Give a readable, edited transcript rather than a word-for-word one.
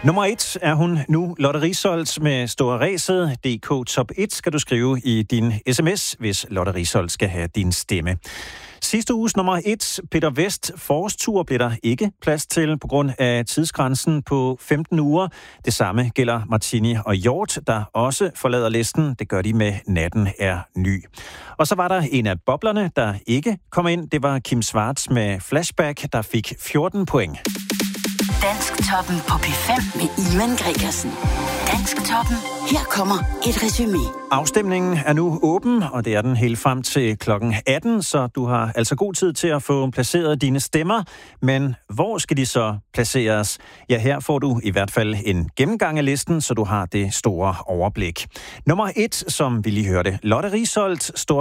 Nummer 1 er hun nu, Lotte Risholdt med Store Ræset. DK Top 1 skal du skrive i din sms, hvis Lotte Risholdt skal have din stemme. Sidste uges nummer 1, Peter Vest forårstur, blev der ikke plads til på grund af tidsgrænsen på 15 uger. Det samme gælder Martini og Hjort, der også forlader listen. Det gør de med Natten er ny. Og så var der en af boblerne, der ikke kom ind. Det var Kim Schwartz med Flashback, der fik 14 point. Dansktoppen på P5 med Ivan Gregersen. Dansktoppen. Her kommer et resumé. Afstemningen er nu åben, og det er den helt frem til klokken 18, så du har altså god tid til at få placeret dine stemmer. Men hvor skal de så placeres? Ja, her får du i hvert fald en gennemgang af listen, så du har det store overblik. Nummer 1, som vi lige hørte, Lotte Risholdt, Store